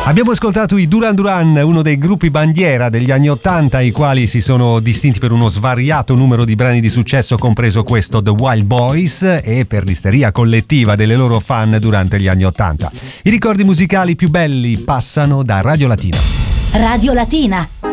Abbiamo ascoltato i Duran Duran, uno dei gruppi bandiera degli anni '80, i quali si sono distinti per uno svariato numero di brani di successo, compreso questo The Wild Boys, e per l'isteria collettiva delle loro fan durante gli anni '80. I ricordi musicali più belli passano da Radio Latina. Radio Latina.